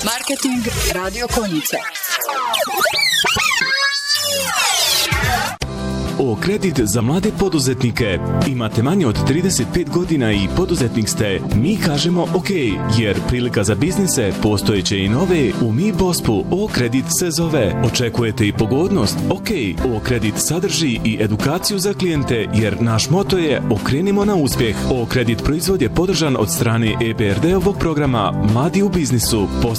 Marketing Radio Konjica. O kredit za mlade poduzetnike. Imate manje od 35 godina i poduzetnik ste? Mi kažemo OK, jer prilika za biznise postojeće i nove u Mi Bospu O kredit se zove. Očekujete i pogodnost? OK, O kredit sadrži i edukaciju za klijente, jer naš moto je okrenimo na uspjeh. O kredit proizvod je podržan od strane EBRD-ovog programa Mladi u biznisu.